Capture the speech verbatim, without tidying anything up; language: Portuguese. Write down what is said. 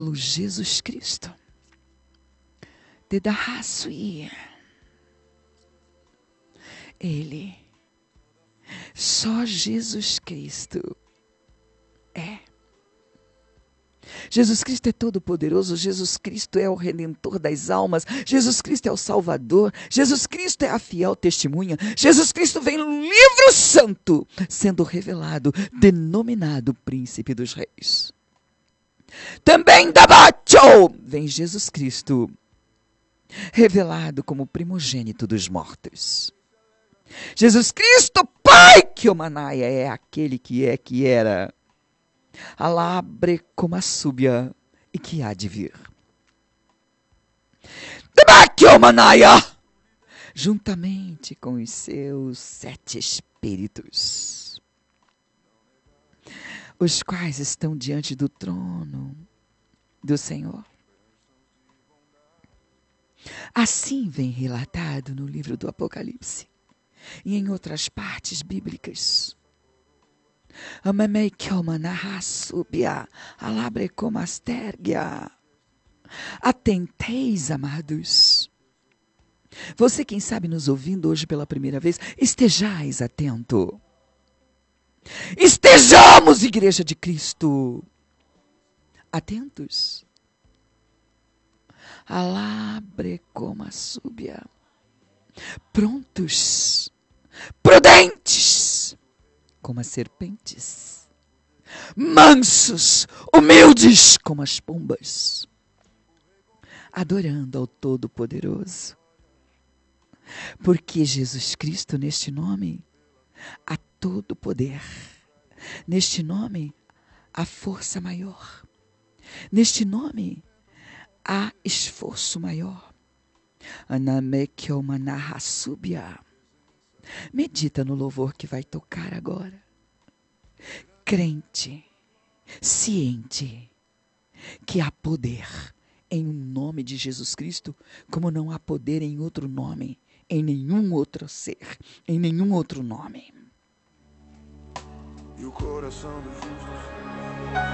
Jesus Cristo. Det där hassuie. Ele, só Jesus Cristo é. Jesus Cristo é todo poderoso, Jesus Cristo é o Redentor das almas, Jesus Cristo é o Salvador, Jesus Cristo é a fiel testemunha, Jesus Cristo vem no livro santo, sendo revelado, denominado Príncipe dos Reis. Também da Bacho vem Jesus Cristo, revelado como primogênito dos mortos. Jesus Cristo, Pai, que o Manaia é aquele que é, que era, Alabre como a súbia e que há de vir. Manaia, juntamente com os seus sete espíritos, os quais estão diante do trono do Senhor. Assim vem relatado no livro do Apocalipse e em outras partes bíblicas. Amamei que o manarra súbia, alabre como astérgia. Atenteis, amados. Você, quem sabe, nos ouvindo hoje pela primeira vez, estejais atento. Estejamos, Igreja de Cristo, atentos. Alabre como a súbia. Prontos, prudentes, como as serpentes, mansos, humildes como as pombas, adorando ao Todo-Poderoso. Porque Jesus Cristo, neste nome, há todo poder. Neste nome, há força maior. Neste nome, há esforço maior. Medita no louvor que vai tocar agora. Crente, ciente que há poder em um nome de Jesus Cristo, como não há poder em outro nome, em nenhum outro ser, em nenhum outro nome. E o coração dos justos